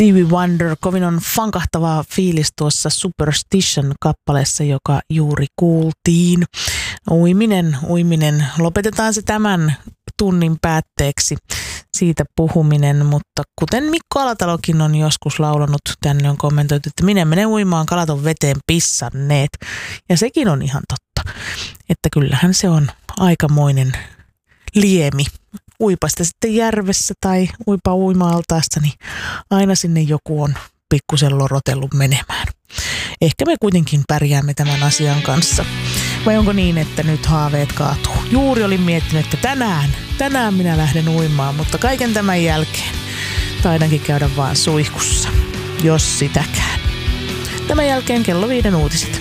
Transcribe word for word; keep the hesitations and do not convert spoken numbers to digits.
Stevie Wonder, kovin on fankahtavaa fiilis tuossa Superstition-kappaleessa, joka juuri kuultiin. Uiminen, uiminen. Lopetetaan se tämän tunnin päätteeksi, siitä puhuminen, mutta kuten Mikko Alatalokin on joskus laulanut, tänne on kommentoitu, että minä menen uimaan, kalat on veteen pissanneet. Ja sekin on ihan totta, että kyllähän se on aikamoinen liemi. Uipa sitä sitten järvessä tai uipa uima-altaasta, niin aina sinne joku on pikkusen lorotellut menemään. Ehkä me kuitenkin pärjäämme tämän asian kanssa. Vai onko niin, että nyt haaveet kaatuu? Juuri olin miettinyt, että tänään, tänään minä lähden uimaan, mutta kaiken tämän jälkeen taidankin käydä vaan suihkussa, jos sitäkään. Tämän jälkeen kello viiden uutiset.